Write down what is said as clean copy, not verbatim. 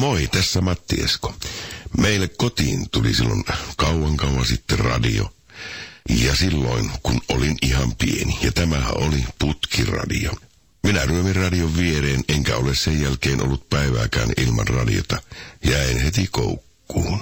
Moi, tässä Matti Esko. Meille kotiin tuli silloin kauan sitten radio. Ja silloin, kun olin ihan pieni, ja tämähän oli putkiradio. Minä ryömin radion viereen, enkä ole sen jälkeen ollut päivääkään ilman radiota. Jäin heti koukkuun.